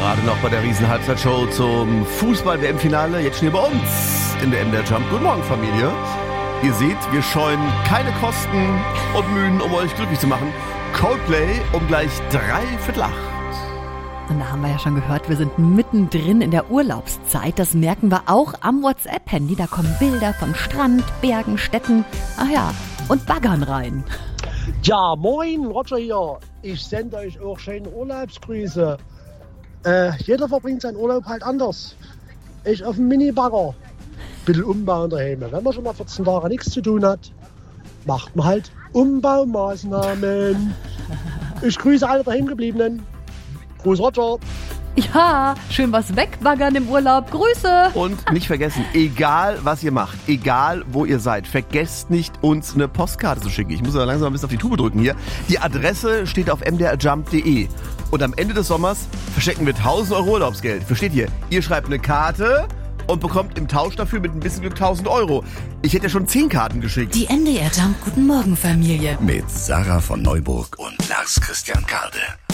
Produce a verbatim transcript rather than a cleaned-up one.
Gerade noch bei der Riesen-Halbzeitshow zum Fußball-W M-Finale. Jetzt schon hier bei uns in der M D R Jump. Guten Morgen, Familie. Ihr seht, wir scheuen keine Kosten und Mühen, um euch glücklich zu machen. Coldplay um gleich dreiviertel acht. Und da haben wir ja schon gehört, wir sind mittendrin in der Urlaubszeit. Das merken wir auch am WhatsApp-Handy. Da kommen Bilder von Strand, Bergen, Städten, ach ja, und Baggern rein. Ja, moin, Roger hier. Ich sende euch auch schöne Urlaubsgrüße. Äh, jeder verbringt seinen Urlaub halt anders. Ich auf dem Mini-Bagger. Bisschen umbauen daheim. Wenn man schon mal vierzehn Tage nichts zu tun hat, macht man halt Umbaumaßnahmen. Ich grüße alle daheimgebliebenen. Gruß Roger. Ja, schön was wegbaggern im Urlaub. Grüße. Und nicht vergessen, egal was ihr macht, egal wo ihr seid, vergesst nicht, uns eine Postkarte zu schicken. Ich muss aber langsam ein bisschen auf die Tube drücken hier. Die Adresse steht auf m d r jump punkt d e. Und am Ende des Sommers verschenken wir tausend Euro Urlaubsgeld. Versteht ihr? Ihr schreibt eine Karte und bekommt im Tausch dafür mit ein bisschen Glück tausend Euro. Ich hätte ja schon zehn Karten geschickt. Die M D R Jump Guten Morgen Familie. Mit Sarah von Neuburg und Lars Christian Karde.